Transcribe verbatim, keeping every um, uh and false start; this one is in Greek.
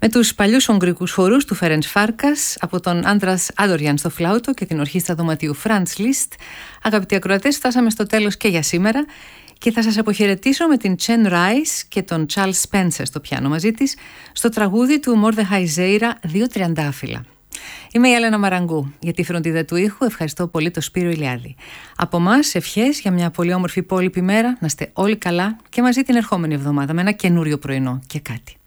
Με τους παλιούς ουγγρικούς χορούς του Φέρενς Φάρκας, από τον Άντρας Άντοριαν στο φλάουτο και την ορχήστρα δωματίου Φραντς Λίστ, αγαπητοί ακροατές, φτάσαμε στο τέλος και για σήμερα και θα σας αποχαιρετήσω με την Τσεν Ράις και τον Τσάρλς Σπένσερ στο πιάνο μαζί της, στο τραγούδι του Μόρδεχαϊ Ζέιρα «Δύο τριαντάφυλλα». Είμαι η Έλενα Μαραγκού. Για τη φροντίδα του ήχου ευχαριστώ πολύ τον Σπύρο Ηλιάδη. Από εμάς ευχές για μια πολύ όμορφη υπόλοιπη μέρα, να είστε όλοι καλά και μαζί την ερχόμενη εβδομάδα με ένα καινούριο πρωινό και κάτι.